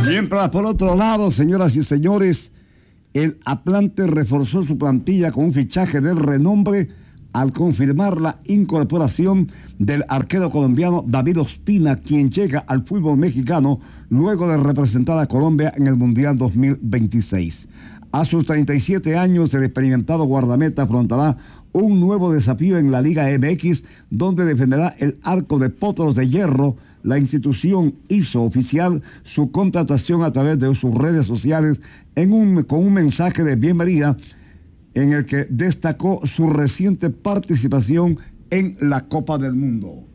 Mientras, por otro lado, señoras y señores, el Atlante reforzó su plantilla con un fichaje de renombre al confirmar la incorporación del arquero colombiano David Ospina, quien llega al fútbol mexicano luego de representar a Colombia en el Mundial 2026. A sus 37 años, el experimentado guardameta afrontará un nuevo desafío en la Liga MX, donde defenderá el arco de Potros de Hierro. La institución hizo oficial su contratación a través de sus redes sociales con un mensaje de bienvenida en el que destacó su reciente participación en la Copa del Mundo.